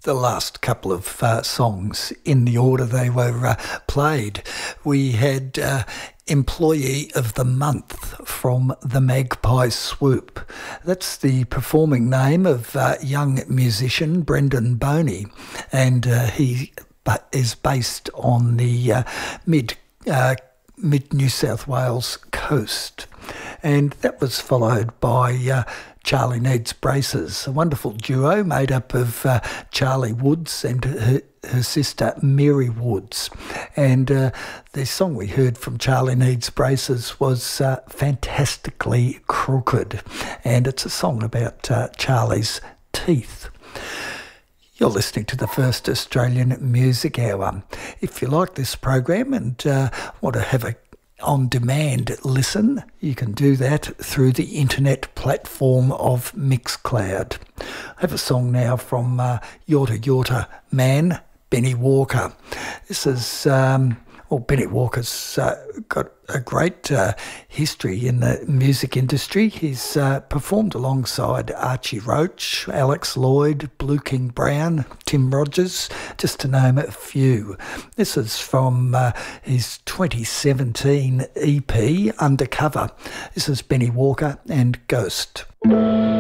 the last couple of songs in the order they were played. We had Employee of the Month from the Magpie Swoop. That's the performing name of young musician Brendan Boney, and he is based on the mid New South Wales coast. And that was followed by Charlie Needs Braces, a wonderful duo made up of Charlie Woods and her sister Mary Woods. And the song we heard from Charlie Needs Braces was Fantastically Crooked, and it's a song about Charlie's teeth. You're listening to the First Australian Music Hour. If you like this program and want to have a on-demand listen, you can do that through the internet platform of Mixcloud. I have a song now from Yorta Yorta Man, Benny Walker. This is, Benny Walker's got a great history in the music industry. He's performed alongside Archie Roach, Alex Lloyd, Blue King Brown, Tim Rogers, just to name a few. This is from his 2017 EP, Undercover. This is Benny Walker and Ghost.